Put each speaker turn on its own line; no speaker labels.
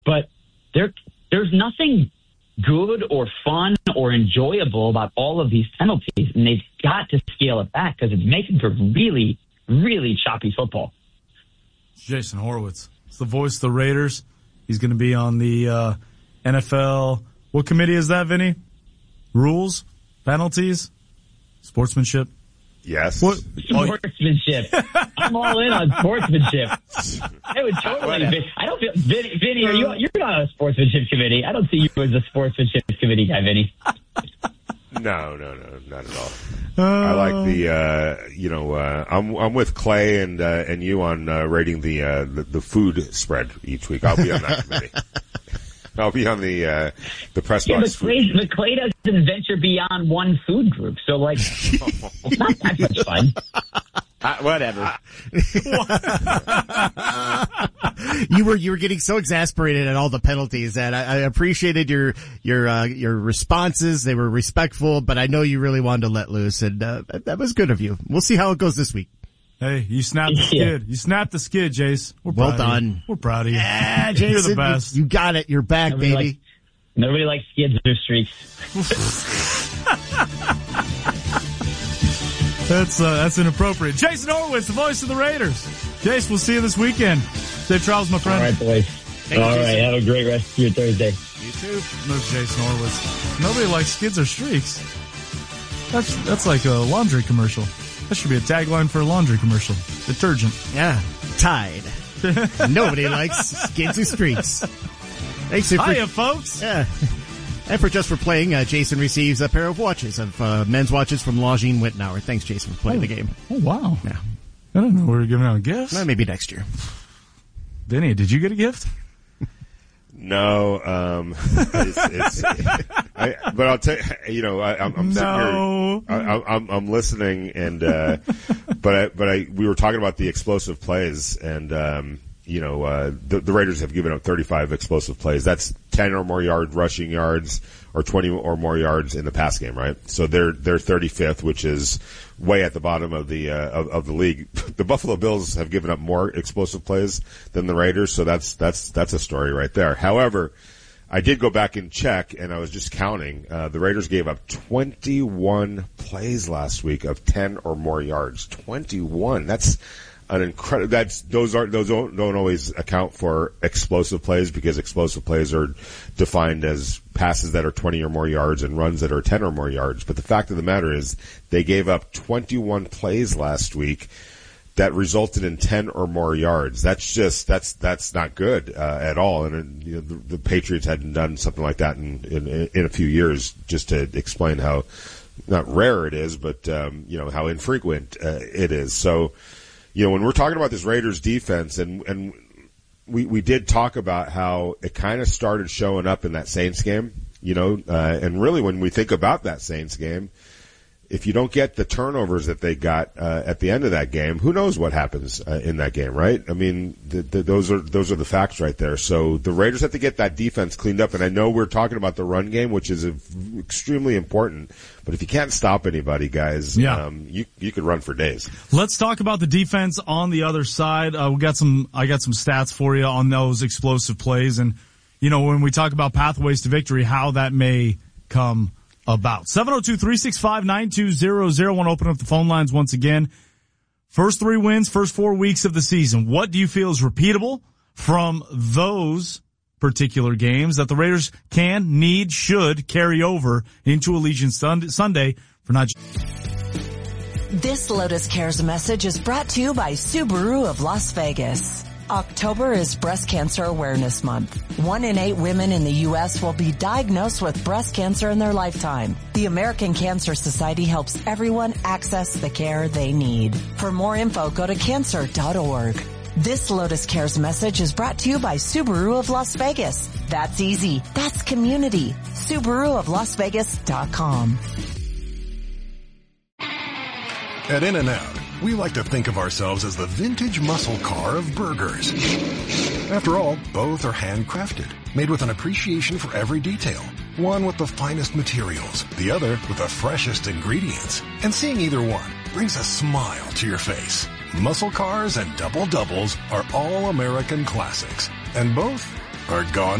but there's nothing good or fun or enjoyable about all of these penalties, and they've got to scale it back because it's making for really, really choppy football.
Jason Horowitz. It's the voice of the Raiders. He's going to be on the NFL. What committee is that, Vinny? Rules? Penalties? Sportsmanship?
Yes.
What?
Sportsmanship. I'm all in on sportsmanship. I would totally. I don't feel Vinny. You're not a sportsmanship committee. I don't see you as a sportsmanship committee guy, Vinny.
No, not at all. I like the, I'm with Clay and you on rating the food spread each week. I'll be on that committee. I'll be on the press box.
But Clay doesn't venture beyond one food group, so like, it's not that much fun.
Whatever.
You were getting so exasperated at all the penalties that I appreciated your responses. They were respectful, but I know you really wanted to let loose, and that was good of you. We'll see how it goes this week.
Hey, you snapped the skid. You snapped the skid, Jace.
Well done.
We're proud of you.
Yeah, Jason,
you're the best.
You got it. You're back, baby.
Nobody likes skids or streaks.
That's inappropriate. Jason Horowitz, the voice of the Raiders. Jace, we'll see you this weekend. Safe travels, my friend.
All right, boys. All right, have a great rest of your Thursday.
You too.
No, Jason Horowitz. Nobody likes skids or streaks. That's like a laundry commercial. That should be a tagline for a laundry commercial. Detergent.
Yeah. Tide. Nobody likes skids or streaks. Thanks,
Hiya, folks.
Yeah. And for playing, Jason receives a pair of watches, men's watches from Longines Wittenauer. Thanks, Jason, for playing the game.
Oh, wow.
Yeah.
I don't know. We were giving out gifts.
Well, maybe next year.
Vinny, did you get a gift?
No, but I'll tell you, I'm sitting here, I'm listening, and but we were talking about the explosive plays, and the Raiders have given up 35 explosive plays. That's 10 or more rushing yards, or 20 or more yards in the pass game, right? So they're 35th, which is way at the bottom of the league. The Buffalo Bills have given up more explosive plays than the Raiders, so that's a story right there. However, I did go back and check, and I was just counting. The Raiders gave up 21 plays last week of 10 or more yards. 21. That's an incredible. Those don't always account for explosive plays, because explosive plays are defined as passes that are 20 or more yards and runs that are 10 or more yards. But the fact of the matter is, they gave up 21 plays last week that resulted in 10 or more yards. That's not good at all. And the Patriots hadn't done something like that in a few years. Just to explain how not rare it is, but how infrequent it is. So, when we're talking about this Raiders defense, and we did talk about how it kind of started showing up in that Saints game, and really when we think about that Saints game, if you don't get the turnovers that they got at the end of that game, who knows what happens in that game, right? I mean, those are the facts right there. So the Raiders have to get that defense cleaned up, and I know we're talking about the run game, which is extremely important. But if you can't stop anybody, guys, you could run for days.
Let's talk about the defense on the other side. I got some stats for you on those explosive plays, and when we talk about pathways to victory, how that may come about. 702-365-9200. Want to open up the phone lines once again. First 3 wins, first 4 weeks of the season. What do you feel is repeatable from those particular games that the Raiders should carry over into Allegiant Sunday for not?
This Lotus Cares message is brought to you by Subaru of Las Vegas. October is Breast Cancer Awareness Month. 1 in 8 women in the U.S. will be diagnosed with breast cancer in their lifetime. The American Cancer Society helps everyone access the care they need. For more info, go to cancer.org. This Lotus Cares message is brought to you by Subaru of Las Vegas. That's easy. That's community. SubaruofLasVegas.com.
At In-N-Out, we like to think of ourselves as the vintage muscle car of burgers. After all, both are handcrafted, made with an appreciation for every detail. One with the finest materials, the other with the freshest ingredients. And seeing either one brings a smile to your face. Muscle cars and double doubles are all American classics, and both are gone